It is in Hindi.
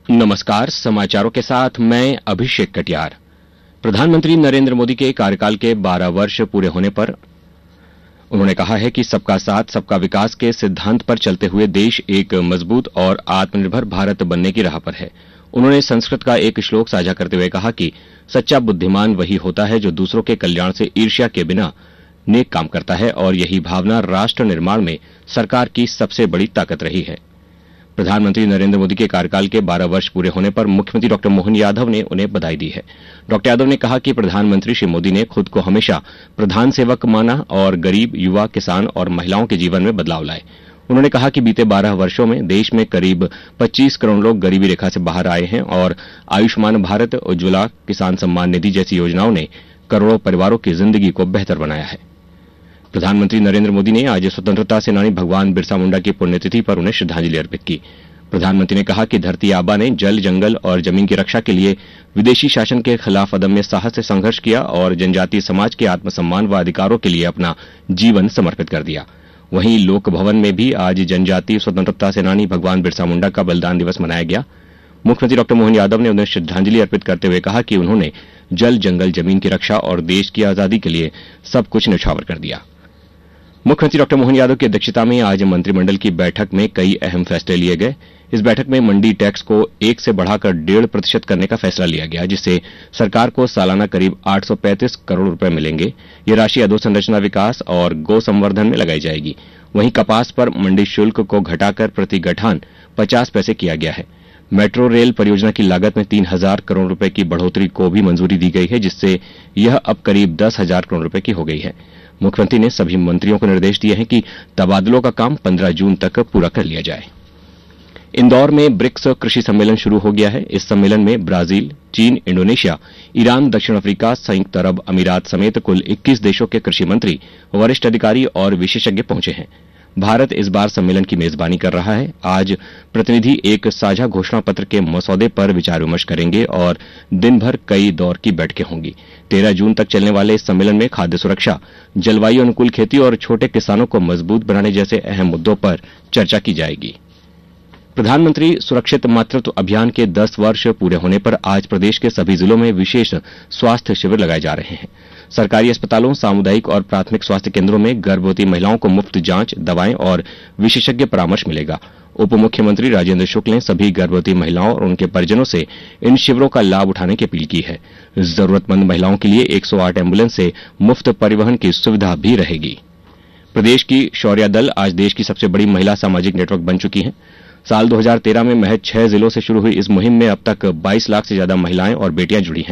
नमस्कार, समाचारों के साथ मैं अभिषेक कटियार। प्रधानमंत्री नरेंद्र मोदी के कार्यकाल के 12 वर्ष पूरे होने पर उन्होंने कहा है कि सबका साथ सबका विकास के सिद्धांत पर चलते हुए देश एक मजबूत और आत्मनिर्भर भारत बनने की राह पर है। उन्होंने संस्कृत का एक श्लोक साझा करते हुए कहा कि सच्चा बुद्धिमान वही होता है जो दूसरों के कल्याण से ईर्ष्या के बिना नेक काम करता है, और यही भावना राष्ट्र निर्माण में सरकार की सबसे बड़ी ताकत रही है। प्रधानमंत्री नरेंद्र मोदी के कार्यकाल के 12 वर्ष पूरे होने पर मुख्यमंत्री डॉक्टर मोहन यादव ने उन्हें बधाई दी है। डॉक्टर यादव ने कहा कि प्रधानमंत्री श्री मोदी ने खुद को हमेशा प्रधान सेवक माना और गरीब, युवा, किसान और महिलाओं के जीवन में बदलाव लाए। उन्होंने कहा कि बीते 12 वर्षों में देश में करीब 25 करोड़ लोग गरीबी रेखा से बाहर आए हैं और आयुष्मान भारत, उज्ज्वला, किसान सम्मान निधि जैसी योजनाओं ने करोड़ों परिवारों की जिंदगी को बेहतर बनाया है। प्रधानमंत्री नरेंद्र मोदी ने आज स्वतंत्रता सेनानी भगवान बिरसा मुंडा की पुण्यतिथि पर उन्हें श्रद्धांजलि अर्पित की। प्रधानमंत्री ने कहा कि धरती आबा ने जल, जंगल और जमीन की रक्षा के लिए विदेशी शासन के खिलाफ अदम्य साहस से संघर्ष किया और जनजातीय समाज के आत्मसम्मान व अधिकारों के लिए अपना जीवन समर्पित कर दिया। वहीं लोक भवन में भी आज जनजातीय स्वतंत्रता सेनानी भगवान बिरसा मुंडा का बलिदान दिवस मनाया गया। मुख्यमंत्री डॉक्टर मोहन यादव ने उन्हें श्रद्धांजलि अर्पित करते हुए कहा कि उन्होंने जल, जंगल, जमीन की रक्षा और देश की आजादी के लिए सब कुछ न्यौछावर कर दिया। मुख्यमंत्री डॉक्टर मोहन यादव की अध्यक्षता में आज मंत्रिमंडल की बैठक में कई अहम फैसले लिए गए। इस बैठक में मंडी टैक्स को 1 से बढ़ाकर 1.5% करने का फैसला लिया गया, जिससे सरकार को सालाना करीब 835 करोड़ रुपए मिलेंगे। ये राशि अधोसंरचना विकास और गौ संवर्धन में लगाई जाएगी। वहीं कपास पर मंडी शुल्क को घटाकर प्रति गठान 50 पैसे किया गया है। मेट्रो रेल परियोजना की लागत में 3000 करोड़ रुपए की बढ़ोतरी को भी मंजूरी दी गई है, जिससे यह अब करीब 10,000 करोड़ रुपए की हो गई है। मुख्यमंत्री ने सभी मंत्रियों को निर्देश दिए हैं कि तबादलों का काम 15 जून तक पूरा कर लिया जाए। इंदौर में ब्रिक्स कृषि सम्मेलन शुरू हो गया है। इस सम्मेलन में ब्राजील, चीन, इंडोनेशिया, ईरान, दक्षिण अफ्रीका, संयुक्त अरब अमीरात समेत कुल 21 देशों के कृषि मंत्री, वरिष्ठ अधिकारी और विशेषज्ञ पहुंचे हैं। भारत इस बार सम्मेलन की मेजबानी कर रहा है। आज प्रतिनिधि एक साझा घोषणा पत्र के मसौदे पर विचार विमर्श करेंगे और दिन भर कई दौर की बैठकें होंगी। 13 जून तक चलने वाले इस सम्मेलन में खाद्य सुरक्षा, जलवायु अनुकूल खेती और छोटे किसानों को मजबूत बनाने जैसे अहम मुद्दों पर चर्चा की जाएगी। प्रधानमंत्री सुरक्षित मातृत्व अभियान के 10 वर्ष पूरे होने पर आज प्रदेश के सभी जिलों में विशेष स्वास्थ्य शिविर लगाए जा रहे हैं। सरकारी अस्पतालों, सामुदायिक और प्राथमिक स्वास्थ्य केंद्रों में गर्भवती महिलाओं को मुफ्त जांच, दवाएं और विशेषज्ञ परामर्श मिलेगा। उप मुख्यमंत्री राजेंद्र शुक्ल ने सभी गर्भवती महिलाओं और उनके परिजनों से इन शिविरों का लाभ उठाने की अपील की है। जरूरतमंद महिलाओं के लिए 108 एम्बुलेंस से मुफ्त परिवहन की सुविधा भी रहेगी। प्रदेश की शौर्या दल आज देश की सबसे बड़ी महिला सामाजिक नेटवर्क बन चुकी है। साल 2013 में महज 6 जिलों से शुरू हुई इस मुहिम में अब तक 22 लाख से ज्यादा महिलाएं और बेटियां जुड़ी हैं।